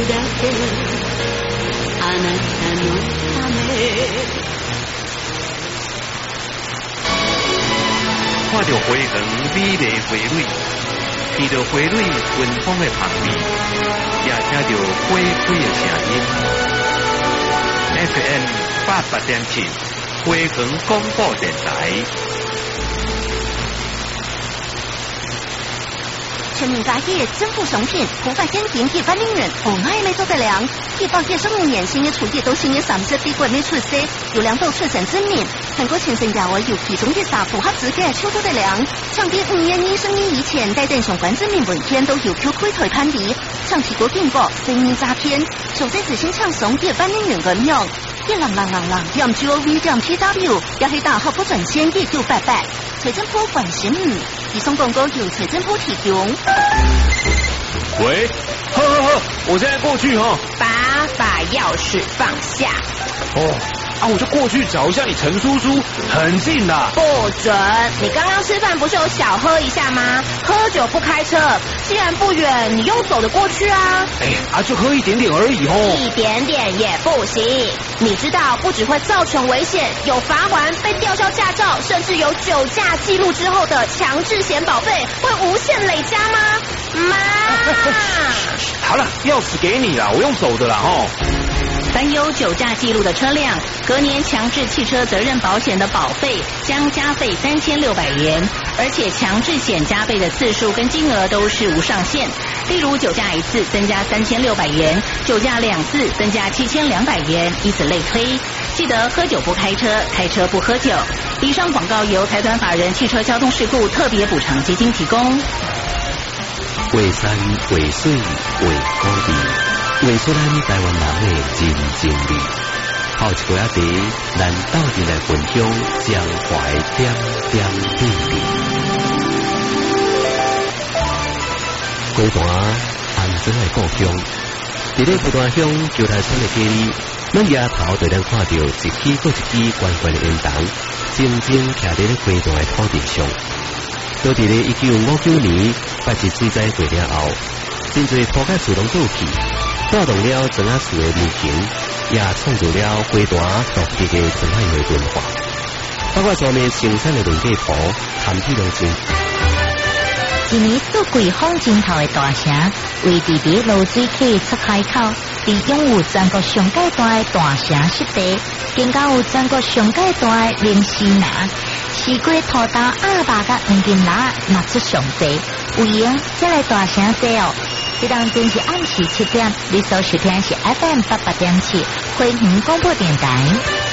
だけあなたのため。 看到花园美丽花蕊，闻到花蕊芬芳的香味，也听到花开的声音。FM 88.7，花园广播电台。 全民大业增富雄品，普法天庭180元，我爱没做得良。1报业生年新嘅厨业都新嘅30比国内出色，有2道出神之面。韩国全省牙我有其中嘅3符合资格超做得良。上边5年医生以前带等相关证明文件都有 QQ 推攀比，长期国警告非你诈骗，首在执行唱怂180元咁樣。10000.gov.tw 也係大學不轉線1988，財政部關心你。以上廣告由財政部提供。 喂，呵，我现在过去哈。 把钥匙放下。 我就过去找一下你陈叔叔，很近的。 不准！你刚刚吃饭不是有小喝一下吗？喝酒不开车，既然不远，你用走的过去啊。 就喝一点点而已哦。 一点点也不行。你知道不只会造成危险，有罚款、被吊销驾照，甚至有酒驾记录之后的强制险保费会无限累加吗？妈！ 好了，钥匙给你了，我用走的啦凡有酒驾记录的车辆，隔年强制汽车责任保险的保费将加费3600元，而且强制险加倍的次数跟金额都是无上限。例如酒驾1次增加3600元，酒驾2次增加7200元，以此类推。记得喝酒不开车，开车不喝酒。以上广告由财团法人汽车交通事故特别补偿基金提供。 画山画水画土地，画出咱台湾人的真情味。泡一杯仔茶，咱斗阵来分享江淮点点滴滴。花坛安装的故乡，伫咧花坛乡桥台村的街里，咱夜头就能看到一支又一支悬悬的烟筒，静静徛在咧花坛的土地上。都伫咧1959年8日水灾过了后，真侪土改厝拢倒去，带动了庄仔厝的流行，也创造了花坛独特的庄仔园文化。包括专门生产的论价图、摊体拢真。 一年做桂芳金头的大城，为伫咧露水溪出海口，伫拥有全国上界大的大城湿地，更加有全国上界大的灵西拿。西瓜、土豆、鸭肉甲黄金辣卖出上济，有闲才来大城洗哦。这当真是暗时7点，你所收听是 FM 88.7花园广播电台。